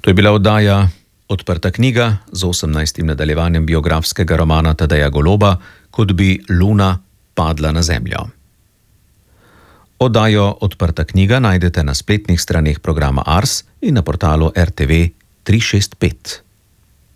To je bila oddaja Odprta knjiga z 18. nadaljevanjem biografskega romana Tadeja Goloba, Kot bi luna padla na zemljo. Oddajo Odprta knjiga najdete na spletnih straneh programa Ars in na portalu RTV 365.